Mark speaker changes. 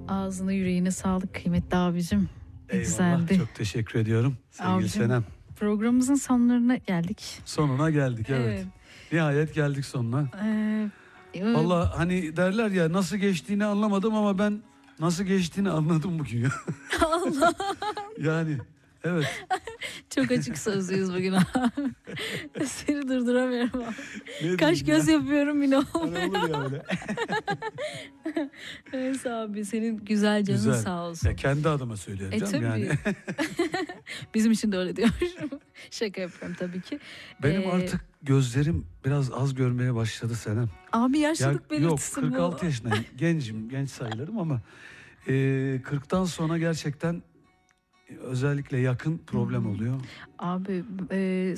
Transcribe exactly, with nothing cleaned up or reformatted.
Speaker 1: Ağzına yüreğine sağlık kıymetli abicim. Ne
Speaker 2: Eyvallah,
Speaker 1: güzeldi.
Speaker 2: çok teşekkür ediyorum sevgili
Speaker 1: Abicim,
Speaker 2: Senem.
Speaker 1: programımızın sonlarına geldik.
Speaker 2: Sonuna geldik, evet.
Speaker 1: Evet.
Speaker 2: Nihayet geldik sonuna.
Speaker 1: Ee, e,
Speaker 2: Vallahi hani derler ya, nasıl geçtiğini anlamadım ama ben nasıl geçtiğini anladım bugün ya.
Speaker 1: Allah.
Speaker 2: Yani evet.
Speaker 1: Çok açık sözlüyüz bugün. Seni durduramıyorum abi.
Speaker 2: Ne
Speaker 1: Kaş
Speaker 2: diyeyim
Speaker 1: göz
Speaker 2: ya?
Speaker 1: yapıyorum yine
Speaker 2: Hani
Speaker 1: olmuyor.
Speaker 2: olur ya öyle.
Speaker 1: Evet abi, senin güzel canın
Speaker 2: Güzel.
Speaker 1: sağ olsun.
Speaker 2: Ya kendi adıma söylüyorum
Speaker 1: E
Speaker 2: canım
Speaker 1: tabii.
Speaker 2: yani.
Speaker 1: Bizim için de öyle diyorum. Şaka yapıyorum tabii ki.
Speaker 2: Benim
Speaker 1: Ee,
Speaker 2: artık gözlerim biraz az görmeye başladı Senem.
Speaker 1: Abi yaşlılık
Speaker 2: Ya,
Speaker 1: belirtisi
Speaker 2: yok,
Speaker 1: bu.
Speaker 2: kırk altı yaşındayım. Gencim, genç sayılırım ama e, kırktan sonra gerçekten özellikle yakın problem oluyor.
Speaker 1: Abi e,